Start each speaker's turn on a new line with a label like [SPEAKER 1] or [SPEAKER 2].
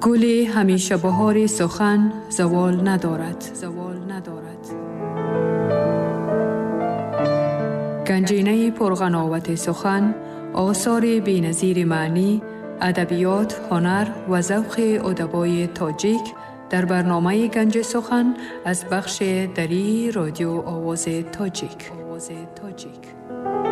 [SPEAKER 1] گل همیشه بهار سخن زوال ندارد. گنجینه پرغناوت سخن، آثار بی‌نظیر معنی، ادبیات، هنر و ذوق ادبای تاجیک در برنامه گنج سخن از بخش دری رادیو آواز تاجیک.